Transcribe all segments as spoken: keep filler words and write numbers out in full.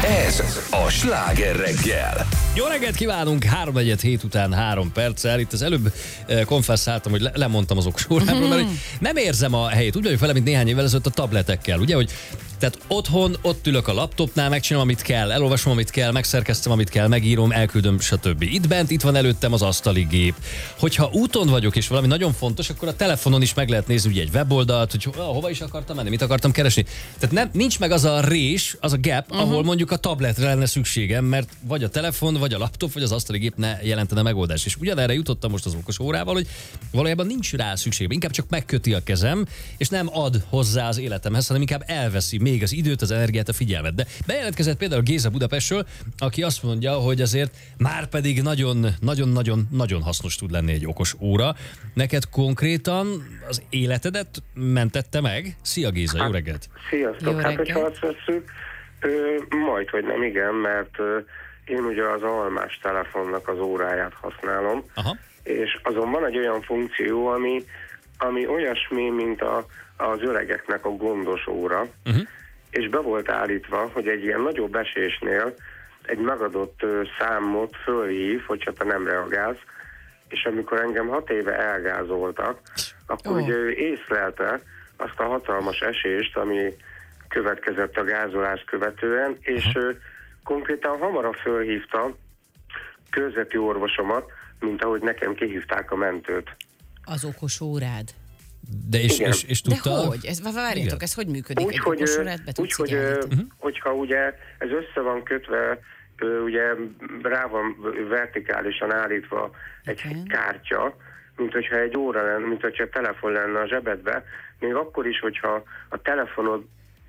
Ez a Sláger reggel. Jó reggelt kívánunk, három negyven hét után három perccel. Itt az előbb eh, konfesszáltam, hogy le- lemondtam az okos órámról, mert hogy nem érzem a helyét. Úgy vagyok vele, mint néhány évvel ezelőtt a tabletekkel, ugye, hogy tehát otthon, ott ülök a laptopnál, megcsinálom, amit kell, elolvasom, amit kell, megszerkeztem, amit kell, megírom, elküldöm, stb. Itt bent, itt van előttem az asztali gép. Hogyha úton vagyok, és valami nagyon fontos, akkor a telefonon is meg lehet nézni ugye egy weboldalt, hogy oh, hova is akartam menni, mit akartam keresni. Tehát nem, nincs meg az a rés, az a gap, uh-huh. ahol mondjuk a tabletre lenne szükségem, mert vagy a telefon, vagy a laptop, vagy az asztali gép ne jelentene megoldást. És ugyanerre jutottam most az okos órával, hogy valójában nincs rá szükségem, inkább csak megköti a kezem, és nem ad hozzá az életemhez, hanem inkább elveszi még az időt, az energiát, a figyelmet. De bejelentkezett például Géza Budapestről, aki azt mondja, hogy azért már pedig nagyon-nagyon-nagyon hasznos tud lenni egy okos óra. Neked konkrétan az életedet mentette meg? Szia Géza, jó reggelt! Sziasztok! Jó hát, reggelt. hogyha azt vesszük, majd, hogy nem, igen, mert ö, én ugye az almás telefonnak az óráját használom, Aha. és azon van egy olyan funkció, ami, ami olyasmi, mint a, az öregeknek a gondos óra, uh-huh. és be volt állítva, hogy egy ilyen nagyobb esésnél egy megadott ö, számot fölhív, hogyha te nem reagálsz, és amikor engem hat éve elgázoltak, akkor Oh. ugye ő észlelte azt a hatalmas esést, ami következett a gázolás követően, és uh, konkrétan hamarabb fölhívta körzeti orvosomat, mint ahogy nekem kihívták a mentőt. Az okos órád. De és, Igen. és, és De tudta... hogy? Ez, várjátok, Igen. ez hogy működik? Úgy, Egy hogy, okos ö, órát be úgy, tudsz hogy így ö, állítani? hogyha ugye ez össze van kötve, ö, ugye rá van vertikálisan állítva egy Igen. kártya, mint hogyha egy óra lenne, mint hogyha telefon lenne a zsebedbe, még akkor is, hogyha a telefonod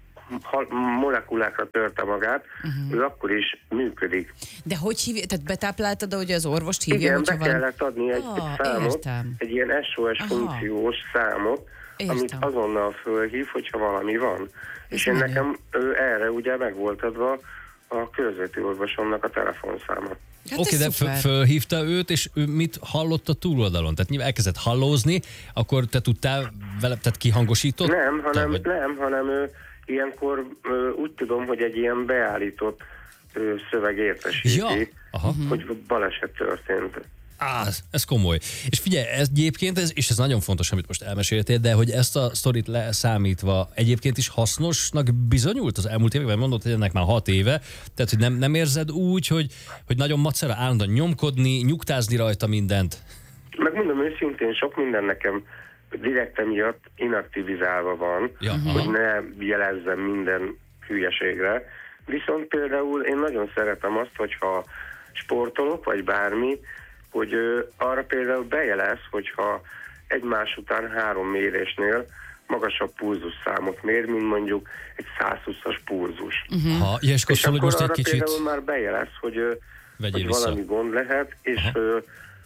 hal- molekulákra törte magát, uh-huh. ő akkor is működik. De hogy hívja? Tehát betápláltad, hogy az orvost hívja, Igen, hogyha be van... kellett adni egy, Ah, egy számot, értem. egy ilyen es o es Aha. funkciós számot, Értem. amit azonnal fölhív, hogyha valami van. Ez És én menő. nekem ő, erre ugye meg volt adva a körzeti orvosomnak a telefonszáma. Hát Oké, ez de szuper. föl, fölhívta őt, és ő mit hallott a túloldalon? Tehát nyilván elkezdett hallózni, akkor te tudtál vele, tehát kihangosított? Nem, hanem, Vagy... nem, hanem ő, ilyenkor ő, úgy tudom, hogy egy ilyen beállított ő, szöveg értesíti, Ja, aha. hogy baleset történt. Á, ez komoly. És figyelj, ez egyébként, ez, és ez nagyon fontos, amit most elmeséltél, de hogy ezt a sztorit leszámítva egyébként is hasznosnak bizonyult az elmúlt években, mondod, hogy ennek már hat éve, tehát hogy nem, nem érzed úgy, hogy, hogy nagyon macera állandóan nyomkodni, nyugtázni rajta mindent? Megmondom őszintén, sok minden nekem direkt emiatt inaktivizálva van, Ja, hogy aha. ne jelezzem minden hülyeségre. Viszont például én nagyon szeretem azt, hogyha sportolok, vagy bármi, hogy ö, arra például bejelez, hogyha egymás után három mérésnél magasabb pulzusszámot mér, mint mondjuk egy száz húszas pulzus. Uh-huh. Ha, ja, és akkor És szól, hogy akkor most egy arra kicsit... például már bejelez, hogy, ö, Vegyél hogy vissza. valami gond lehet, és Aha. ö,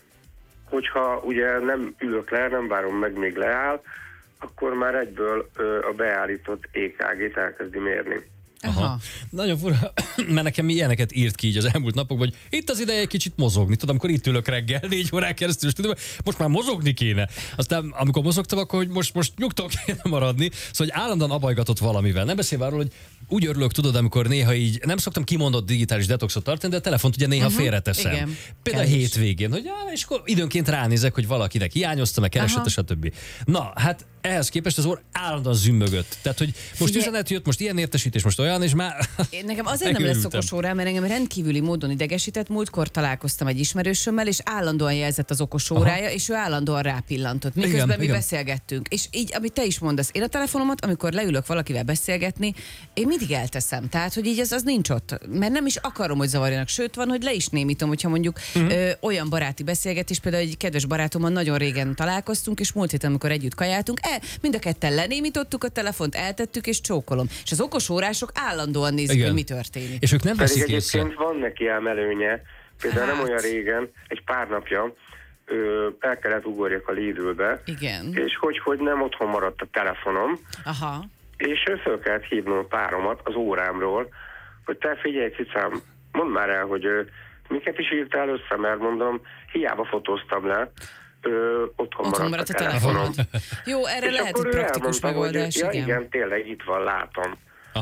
hogyha ugye nem ülök le, nem várom meg, még leáll, akkor már egyből ö, a beállított é ká gét elkezdi mérni. Aha. Aha. Nagyon fura, mert nekem ilyeneket írt ki így az elmúlt napokban, hogy itt az ideje egy kicsit mozogni. Tudom, amikor itt ülök reggel, négy órán keresztül, és tudom, most már mozogni kéne. Aztán, amikor mozogtam, akkor hogy most, most nyugton kéne maradni. Szóval, hogy állandóan abajgatott valamivel. Nem beszélve arról, hogy úgy örülök, tudod, amikor néha így, nem szoktam kimondott digitális detoxot tartani, de a telefont ugye néha uh-huh. félreteszem. Igen. Például Kell is. hétvégén, hogy já, és akkor időnként ránézek, hogy valakinek hiányoztam, meg keresett, Aha. stb. Na, hát ehhez képest az orr állandóan zümmögött. Tehát, hogy most Figyelj- üzenet jött, most ilyen értesítés, most olyan, és már... Én nekem azért nem lesz Megőrültem. okos órám, mert engem rendkívüli módon idegesített. Múltkor találkoztam egy ismerősömmel, és állandóan jelzett az okos órája, és ő állandóan rápillantott. Miközben Igen, mi igen. beszélgettünk. És így, amit te is mondasz, én a telefonomat, amikor leülök valakivel beszélgetni, én mindig elteszem. Tehát, hogy így ez az nincs ott. Mert nem is akarom, hogy zavarjanak. Sőt, van, hogy le is némítom, hogyha mondjuk uh-huh. ö, olyan baráti beszélgetés, például egy kedves barátommal nagyon régen találkoztunk, és múlt héten, amikor együtt kajáltunk, el, mind a ketten lenémítottuk a telefont, eltettük, és csókolom. És az okos órások állandóan nézik, Igen. hogy mi történik. És ők nem Pedig veszik észre. egyébként van neki ám előnye. Például Hát. nem olyan régen, egy pár napja ö, el kellett ugorjak a Lidlbe, Igen. és hogy, hogy nem otthon maradt a telefonom, Aha. és ö, föl kellett hívnom a páromat az órámról, hogy te figyelj, cicám, mondd már el, hogy ö, miket is írtál össze, mert mondom, hiába fotóztam le, ö, otthon, Otthon maradt, maradt a a telefonom. telefon. Jó, erre És lehet akkor egy ő praktikus elmondta, megoldás, hogy, ja, igen. igen, tényleg itt van, látom. Aha.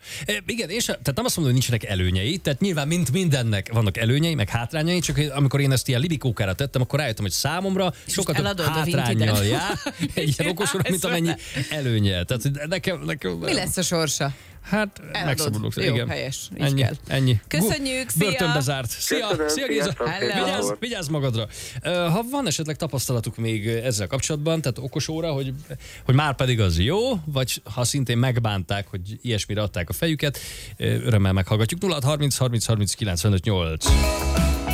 E, igen, és tehát nem azt mondom, hogy nincsenek előnyei, tehát nyilván mint mindennek vannak előnyei, meg hátrányai, csak amikor én ezt ilyen libikókára tettem, akkor rájöttem, hogy számomra sokat több hátrányjal jár egy ilyen okosóra, mint amennyi előnye. Tehát nekem, nekem, Mi lesz a sorsa? Hát megszabadulok. Jó, igen. helyes. Így Ennyi, kell. ennyi. Köszönjük, szia! Börtönbe zárt. Szia, Köszönöm, szia Géza. Vigyázz, vigyázz magadra. Ha van esetleg tapasztalatuk még ezzel kapcsolatban, tehát okos óra, hogy, hogy már pedig az jó, vagy ha szintén megbánták, hogy ilyesmire adták a fejüket, örömmel meghallgatjuk. nulla hat harminc harminc harminc kilencvenöt nyolc.